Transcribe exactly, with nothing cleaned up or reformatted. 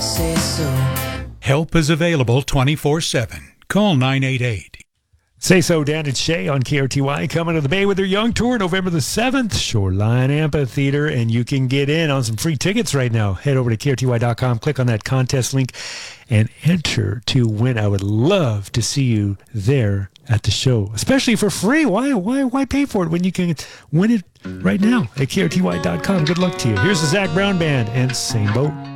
say so. Help is available twenty-four seven. Call nine eight eight. Say So, Dan and Shay on K R T Y coming to the Bay with their Young Tour November the seventh, Shoreline Amphitheater, and you can get in on some free tickets right now. Head over to K R T Y dot com, click on that contest link, and enter to win. I would love to see you there at the show, especially for free. Why, why, why pay for it when you can win it right now at K R T Y dot com? Good luck to you. Here's the Zach Brown Band and Same Boat.